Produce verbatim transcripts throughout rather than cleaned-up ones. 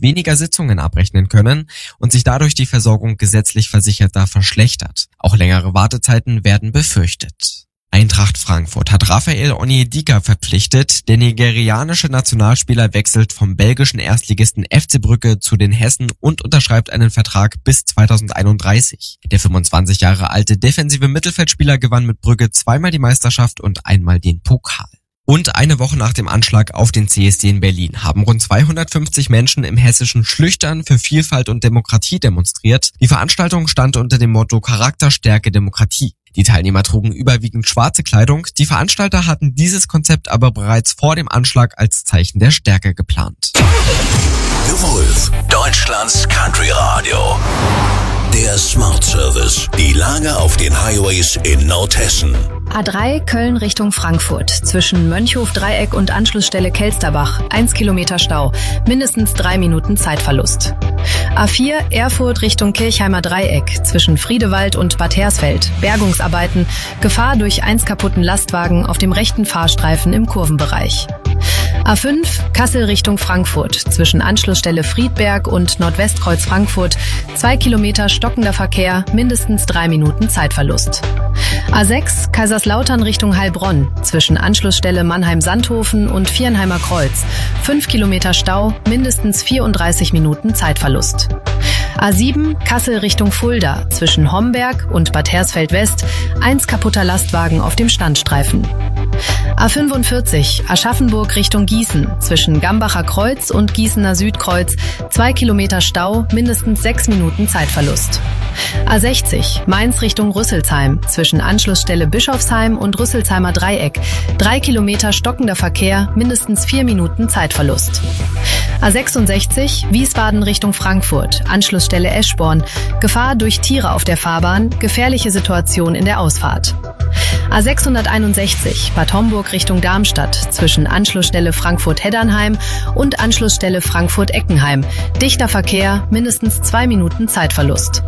weniger Sitzungen abrechnen können und sich dadurch die Versorgung gesetzlich Versicherter verschlechtert. Auch längere Wartezeiten werden befürchtet. Eintracht Frankfurt hat Raphael Onyedika verpflichtet. Der nigerianische Nationalspieler wechselt vom belgischen Erstligisten F C Brügge zu den Hessen und unterschreibt einen Vertrag bis zweitausendeinunddreißig. Der fünfundzwanzig Jahre alte defensive Mittelfeldspieler gewann mit Brügge zweimal die Meisterschaft und einmal den Pokal. Und eine Woche nach dem Anschlag auf den C S D in Berlin haben rund zweihundertfünfzig Menschen im hessischen Schlüchtern für Vielfalt und Demokratie demonstriert. Die Veranstaltung stand unter dem Motto Charakter, Stärke, Demokratie. Die Teilnehmer trugen überwiegend schwarze Kleidung. Die Veranstalter hatten dieses Konzept aber bereits vor dem Anschlag als Zeichen der Stärke geplant. The Wolf, Deutschlands Country Radio. Der Smart Service. Die Lage auf den Highways in Nordhessen. A drei Köln Richtung Frankfurt. Zwischen Mönchhof-Dreieck und Anschlussstelle Kelsterbach. Eins Kilometer Stau. Mindestens drei Minuten Zeitverlust. A vier Erfurt Richtung Kirchheimer Dreieck. Zwischen Friedewald und Bad Hersfeld. Bergungsarbeiten. Gefahr durch eins kaputten Lastwagen auf dem rechten Fahrstreifen im Kurvenbereich. A fünf Kassel Richtung Frankfurt. Zwischen Anschlussstelle Friedberg und Nordwestkreuz Frankfurt. Zwei Kilometer stockender Verkehr. Mindestens drei Minuten Zeitverlust. A sechs Kaiserslautern Richtung Heilbronn. Zwischen Anschlussstelle Mannheim-Sandhofen und Viernheimer Kreuz. Fünf Kilometer Stau. Mindestens vierunddreißig Minuten Zeitverlust. A sieben Kassel Richtung Fulda. Zwischen Homberg und Bad Hersfeld West. Eins kaputter Lastwagen auf dem Standstreifen. A fünfundvierzig Aschaffenburg Richtung Gießen. Zwischen Gambacher Kreuz und Gießener Südkreuz. Zwei Kilometer Stau, mindestens sechs Minuten Zeitverlust. A sechzig Mainz Richtung Rüsselsheim. Zwischen Anschlussstelle Bischofsheim und Rüsselsheimer Dreieck. Drei Kilometer stockender Verkehr, mindestens vier Minuten Zeitverlust. A sechsundsechzig Wiesbaden Richtung Frankfurt. Anschlussstelle Eschborn. Gefahr durch Tiere auf der Fahrbahn. Gefährliche Situation in der Ausfahrt. A sechshunderteinundsechzig Bad Homburg Richtung Darmstadt. Zwischen Anschlussstelle Frankfurt-Heddernheim und Anschlussstelle Frankfurt-Eckenheim. Dichter Verkehr, mindestens zwei Minuten Zeitverlust.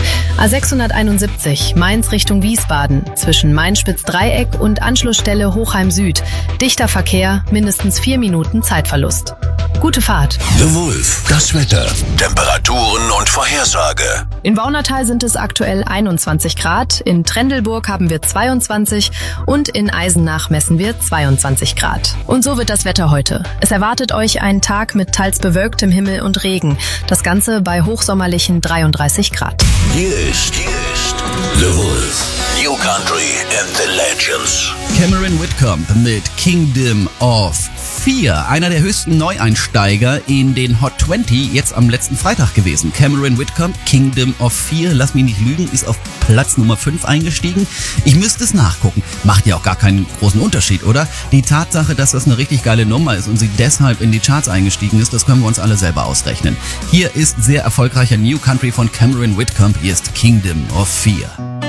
A sechshunderteinundsiebzig Mainz Richtung Wiesbaden. Zwischen Mainspitz-Dreieck und Anschlussstelle Hochheim Süd. Dichter Verkehr, mindestens vier Minuten Zeitverlust. Gute Fahrt. The Wolf, das Wetter, Temperaturen und Vorhersage. In Baunatal sind es aktuell einundzwanzig Grad, in Trendelburg haben wir zweiundzwanzig und in Eisenach messen wir zweiundzwanzig Grad. Und so wird das Wetter heute. Es erwartet euch ein Tag mit teils bewölktem Himmel und Regen. Das Ganze bei hochsommerlichen dreiunddreißig Grad. Hier ist, hier ist The Wolf. New Country and the Legends. Cameron Whitcomb mit Kingdom of Fear, einer der höchsten Neueinsteiger in den Hot zwanzig, jetzt am letzten Freitag gewesen. Cameron Whitcomb, Kingdom of Fear, lass mich nicht lügen, ist auf Platz Nummer fünf eingestiegen. Ich müsste es nachgucken. Macht ja auch gar keinen großen Unterschied, oder? Die Tatsache, dass das eine richtig geile Nummer ist und sie deshalb in die Charts eingestiegen ist, das können wir uns alle selber ausrechnen. Hier ist sehr erfolgreicher New Country von Cameron Whitcomb, hier ist Kingdom of Fear.